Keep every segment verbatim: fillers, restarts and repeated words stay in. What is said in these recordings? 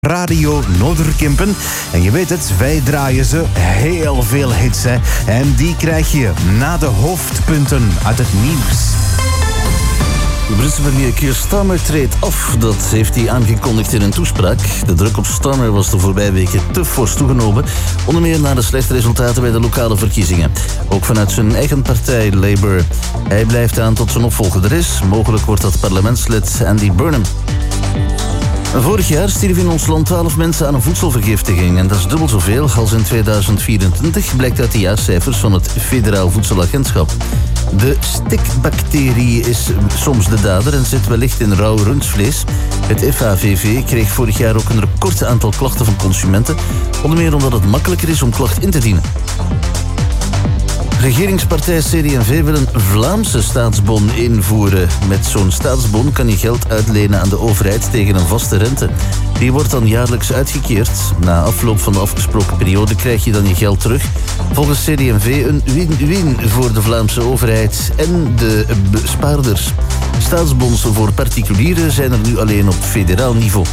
Radio Noorderkempen. En je weet het, wij draaien ze heel veel hits, hè. En die krijg je na de hoofdpunten uit het nieuws. De Britse premier Keir Starmer treedt af. Dat heeft hij aangekondigd in een toespraak. De druk op Starmer was de voorbije weken te fors toegenomen. Onder meer na de slechte resultaten bij de lokale verkiezingen. Ook vanuit zijn eigen partij, Labour. Hij blijft aan tot zijn opvolger er is. Mogelijk wordt dat parlementslid Andy Burnham. Vorig jaar stierven in ons land twaalf mensen aan een voedselvergiftiging. En dat is dubbel zoveel als in tweeduizend vierentwintig, blijkt uit de jaarcijfers van het Federaal Voedselagentschap. De stikbacterie is soms de dader en zit wellicht in rauw rundvlees. Het F H V V kreeg vorig jaar ook een record aantal klachten van consumenten. Onder meer omdat het makkelijker is om klacht in te dienen. Regeringspartij C D en V wil een Vlaamse staatsbon invoeren. Met zo'n staatsbon kan je geld uitlenen aan de overheid tegen een vaste rente. Die wordt dan jaarlijks uitgekeerd. Na afloop van de afgesproken periode krijg je dan je geld terug. Volgens C D en V een win-win voor de Vlaamse overheid en de spaarders. Staatsbons voor particulieren zijn er nu alleen op federaal niveau.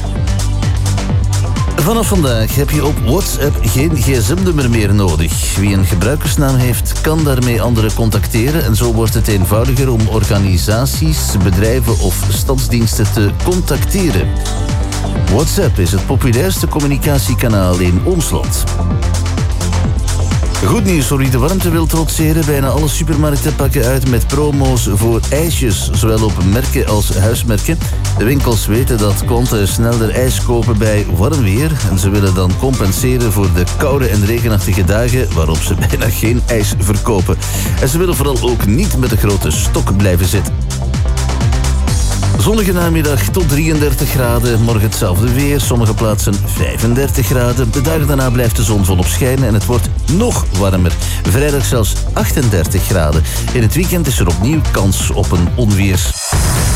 Vanaf vandaag heb je op WhatsApp geen gsm-nummer meer nodig. Wie een gebruikersnaam heeft, kan daarmee anderen contacteren en zo wordt het eenvoudiger om organisaties, bedrijven of stadsdiensten te contacteren. WhatsApp is het populairste communicatiekanaal in ons land. Goed nieuws voor wie de warmte wil trotseren. Bijna alle supermarkten pakken uit met promo's voor ijsjes, zowel op merken als huismerken. De winkels weten dat klanten sneller ijs kopen bij warm weer. En ze willen dan compenseren voor de koude en regenachtige dagen waarop ze bijna geen ijs verkopen. En ze willen vooral ook niet met een grote stok blijven zitten. Zonnige namiddag tot drieëndertig graden. Morgen hetzelfde weer. Sommige plaatsen vijfendertig graden. De dagen daarna blijft de zon volop schijnen en het wordt nog warmer. Vrijdag zelfs achtendertig graden. In het weekend is er opnieuw kans op een onweers.